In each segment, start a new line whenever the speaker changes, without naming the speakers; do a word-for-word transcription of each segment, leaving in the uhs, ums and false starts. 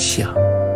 向。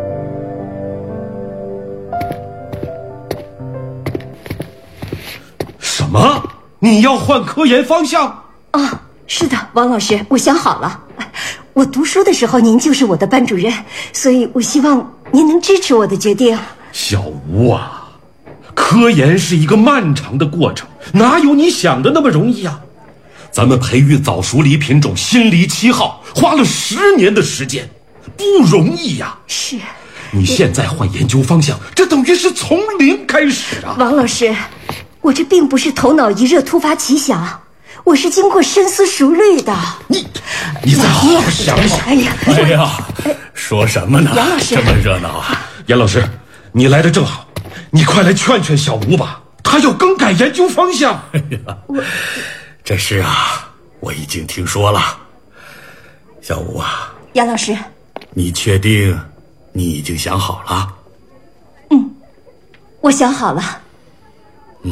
什么？你要换科研方向？
哦，是的，王老师，我想好了。我读书的时候您就是我的班主任，所以我希望您能支持我的决定。
小吴啊，科研是一个漫长的过程，哪有你想的那么容易啊？咱们培育早熟梨品种新梨七号花了十年的时间，不容易呀。
是。
你现在换研究方向，这等于是从零开始啊。
王老师，我这并不是头脑一热突发奇想，我是经过深思熟虑的。
你你再好好想想。
哎呀，
哎呀，说什么呢？
杨老师，
这么热闹啊！
严老师，你来的正好，你快来劝劝小吴吧，他要更改研究方向。
哎呀，这事啊，我已经听说了。小吴啊，
杨老师，
你确定你已经想好了？
嗯，我想好了。
嗯，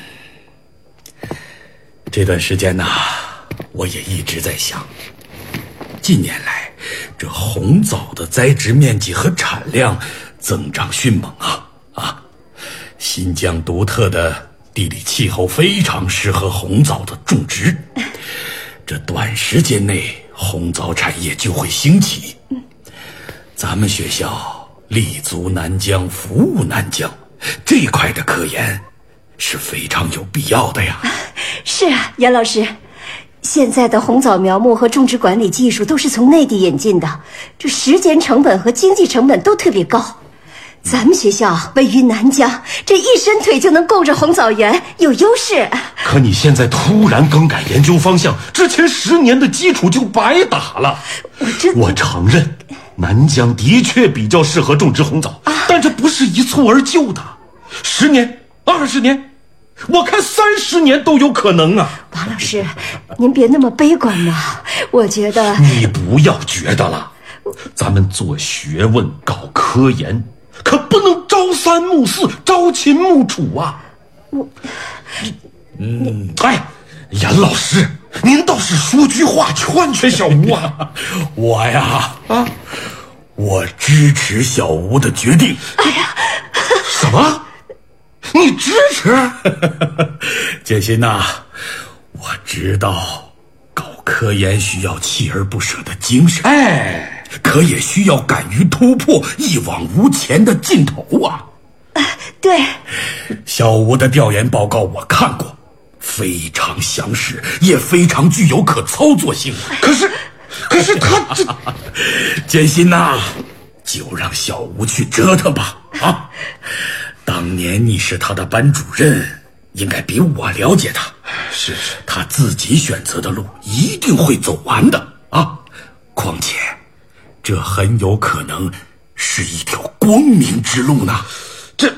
这段时间呢，我也一直在想，近年来这红枣的栽植面积和产量增长迅猛啊啊！新疆独特的地理气候非常适合红枣的种植，这短时间内红枣产业就会兴起。咱们学校立足南疆，服务南疆，这块的科研是非常有必要的呀。
是啊，严老师，现在的红枣苗木和种植管理技术都是从内地引进的，这时间成本和经济成本都特别高。咱们学校位于南疆，这一伸腿就能够着红枣园，有优势。
可你现在突然更改研究方向，之前十年的基础就白打了。
我这
我承认，南疆的确比较适合种植红枣，啊、但这不是一蹴而就的，十年、二十年，我看三十年都有可能啊。
王老师，您别那么悲观嘛，我觉得
你不要觉得了，咱们做学问、搞科研，可不能朝三暮四、朝秦暮楚啊。
我，
嗯，哎，严老师，您倒是说句话劝劝小吴啊。
我呀，啊，我支持小吴的决定。
哎呀，
什么？你支持？
建新呐、啊，我知道搞科研需要锲而不舍的精神，
哎，
可也需要敢于突破、一往无前的劲头啊。
啊对，
小吴的调研报告我看过，非常详实，也非常具有可操作性。
可是，可是他这……
建新呐、啊，就让小吴去折腾吧啊！当年你是他的班主任，应该比我了解他。
是是，
他自己选择的路一定会走完的啊！况且，这很有可能是一条光明之路呢。
这，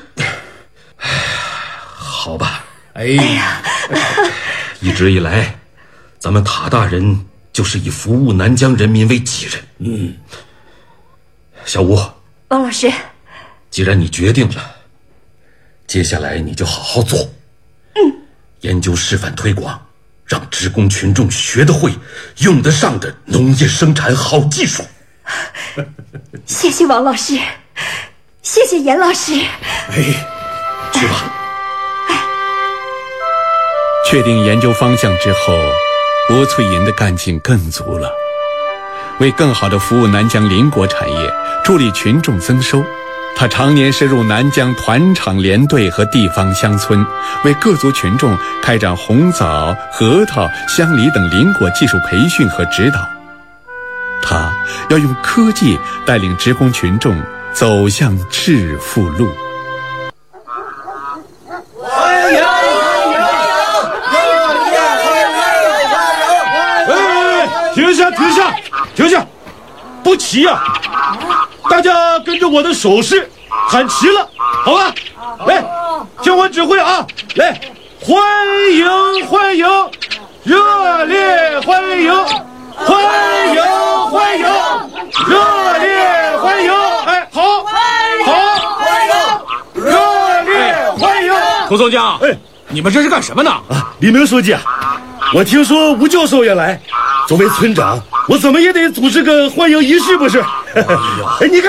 好吧。
哎呀，
一直以来，咱们塔大人就是以服务南疆人民为己任。
嗯，
小吴，
王老师，
既然你决定了，接下来你就好好做。
嗯，
研究示范推广，让职工群众学得会、用得上的农业生产好技术。
谢谢王老师，谢谢严老师。
哎，去吧。
确定研究方向之后，吴翠银的干劲更足了。为更好地服务南疆邻国产业，助力群众增收，他常年深入南疆团场联队和地方乡村，为各族群众开展红枣、核桃、香梨等邻果技术培训和指导。他要用科技带领职工群众走向致富路。
欢迎！
停下，停下，停下！不齐呀、啊！大家跟着我的手势喊齐了，好吧？来，听我指挥啊！来，欢迎，欢迎，热烈欢迎，欢迎，欢迎，热烈欢迎！哎，好，好，欢迎，热烈欢迎！
涂总监，
哎，
你们这是干什么呢？
啊，李明书记啊，我听说吴教授也来。作为村长，我怎么也得组织个欢迎仪式，不是？哎，你看。